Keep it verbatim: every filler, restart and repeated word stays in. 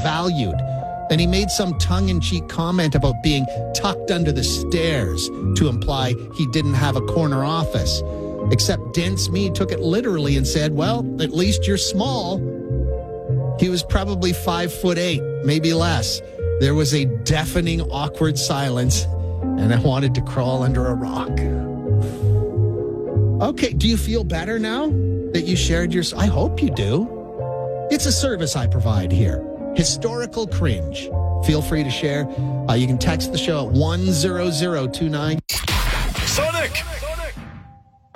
valued. And he made some tongue-in-cheek comment about being tucked under the stairs to imply he didn't have a corner office. Except Dense Me took it literally and said, well, at least you're small. He was probably five foot eight, maybe less. There was a deafening, awkward silence, and I wanted to crawl under a rock. Okay, do you feel better now that you shared your... I hope you do. It's a service I provide here. Historical cringe. Feel free to share. Uh, you can text the show at one zero zero two nine. Sonic!